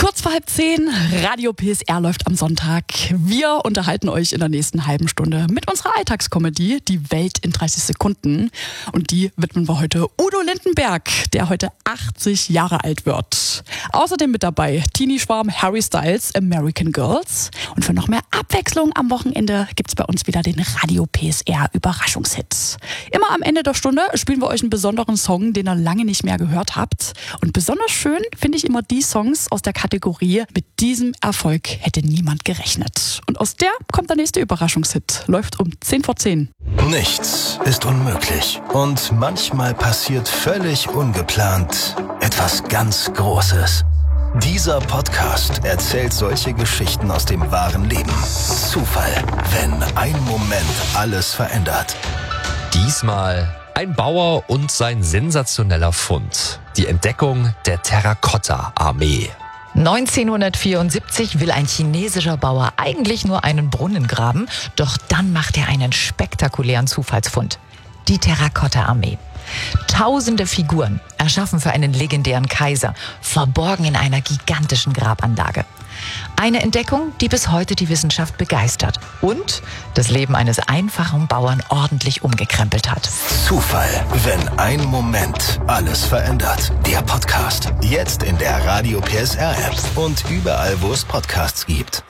Kurz vor 9:30, Radio PSR läuft am Sonntag. Wir unterhalten euch in der nächsten halben Stunde mit unserer Alltagskomödie Die Welt in 30 Sekunden. Und die widmen wir heute Udo Lindenberg, der heute 80 Jahre alt wird. Außerdem mit dabei Teenie-Schwarm Harry Styles, American Girls. Und für noch mehr Abwechslung am Wochenende gibt's bei uns wieder den Radio PSR Überraschungshit. Immer am Ende der Stunde spielen wir euch einen besonderen Song, den ihr lange nicht mehr gehört habt. Und besonders schön finde ich immer die Songs aus der Kategorie "Mit diesem Erfolg hätte niemand gerechnet". Und aus der kommt der nächste Überraschungshit. Läuft um 10:10. Nichts ist unmöglich. Und manchmal passiert völlig ungeplant etwas ganz Großes. Dieser Podcast erzählt solche Geschichten aus dem wahren Leben. Zufall, wenn ein Moment alles verändert. Diesmal ein Bauer und sein sensationeller Fund. Die Entdeckung der Terrakotta-Armee. 1974 will ein chinesischer Bauer eigentlich nur einen Brunnen graben, doch dann macht er einen spektakulären Zufallsfund. Die Terrakotta-Armee. Tausende Figuren, erschaffen für einen legendären Kaiser, verborgen in einer gigantischen Grabanlage. Eine Entdeckung, die bis heute die Wissenschaft begeistert und das Leben eines einfachen Bauern ordentlich umgekrempelt hat. Zufall, wenn ein Moment alles verändert. Der Podcast. Jetzt in der Radio PSR App und überall, wo es Podcasts gibt.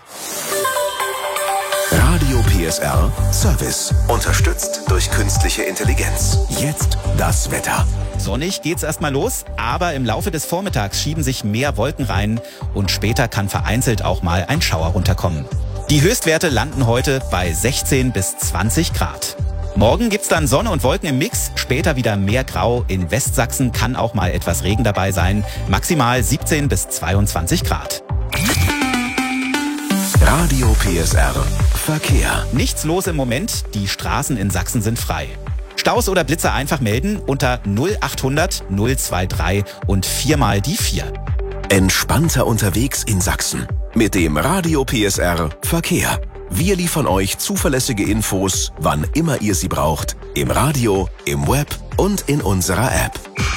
Radio PSR Service. Unterstützt durch künstliche Intelligenz. Jetzt das Wetter. Sonnig geht's erstmal los, aber im Laufe des Vormittags schieben sich mehr Wolken rein und später kann vereinzelt auch mal ein Schauer runterkommen. Die Höchstwerte landen heute bei 16 bis 20 Grad. Morgen gibt's dann Sonne und Wolken im Mix, später wieder mehr Grau. In Westsachsen kann auch mal etwas Regen dabei sein, maximal 17 bis 22 Grad. Radio PSR Verkehr. Nichts los im Moment, die Straßen in Sachsen sind frei. Staus oder Blitzer einfach melden unter 0800 023 und 4 mal die 4. Entspannter unterwegs in Sachsen. Mit dem Radio PSR Verkehr. Wir liefern euch zuverlässige Infos, wann immer ihr sie braucht. Im Radio, im Web und in unserer App.